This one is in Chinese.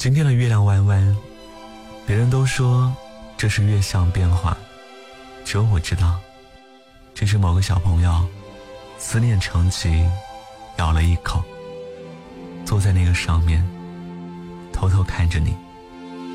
今天的月亮弯弯，别人都说这是月相变化，只有我知道，这是某个小朋友思念成疾，咬了一口，坐在那个上面，偷偷看着你。